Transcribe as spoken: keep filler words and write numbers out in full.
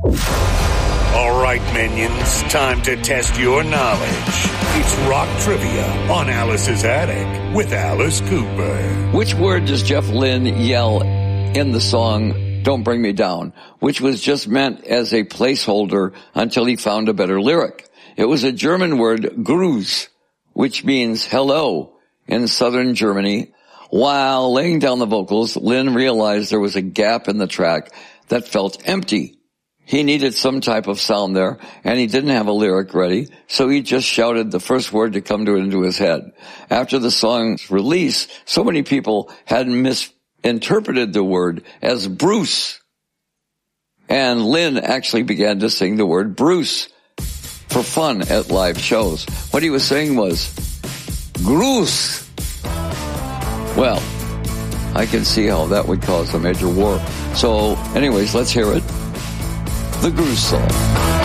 All right, minions, time to test your knowledge. It's rock trivia on Alice's Attic with Alice Cooper. Which word does Jeff Lynne yell in the song Don't Bring Me Down, which was just meant as a placeholder until he found a better lyric? It was a German word, Gruß, which means hello in southern Germany. While laying down the vocals, Lynne realized there was a gap in the track that felt empty. He needed some type of sound there, and he didn't have a lyric ready, so he just shouted the first word to come to into his head. After the song's release, so many people had misinterpreted the word as Bruce. And Lynne actually began to sing the word Bruce for fun at live shows. What he was saying was, Gruß. Well, I can see how that would cause a major war. So, anyways, let's hear it. The Gruß Song.